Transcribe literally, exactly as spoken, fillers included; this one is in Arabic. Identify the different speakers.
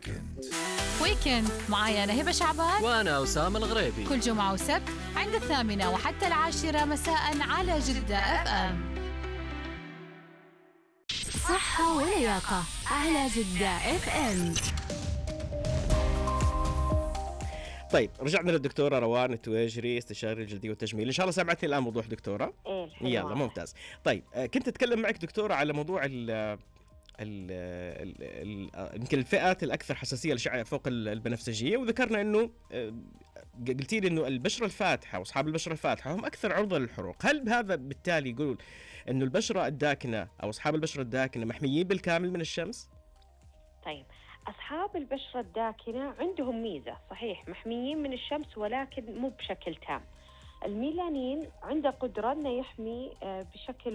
Speaker 1: ويكند.
Speaker 2: ويكند معايا أنا هبة شعبان
Speaker 3: وأنا أسامة الغريبي،
Speaker 2: كل جمعة وسبت عند الثامنة وحتى العاشرة مساء على جدة اف ام.
Speaker 4: صحة ولياقة على جدة اف ام.
Speaker 5: طيب رجعنا للدكتورة روان التواجري، استشاري الجلدية والتجميل. إن شاء الله سمعتني الآن وضوح دكتورة.
Speaker 6: إيه
Speaker 5: يلا ممتاز. طيب كنت أتكلم معك دكتورة على موضوع ال يمكن الفئات الأكثر حساسية للأشعة فوق البنفسجية، وذكرنا إنه قلتي لي إنه البشرة الفاتحة وأصحاب البشرة الفاتحة هم أكثر عرضة للحروق. هل هذا بالتالي يقول إنه البشرة الداكنة أو أصحاب البشرة الداكنة محميين بالكامل من الشمس؟
Speaker 6: طيب أصحاب البشرة الداكنة عندهم ميزة، صحيح محميين من الشمس ولكن مو بشكل تام. الميلانين عنده قدرة أنه يحمي بشكل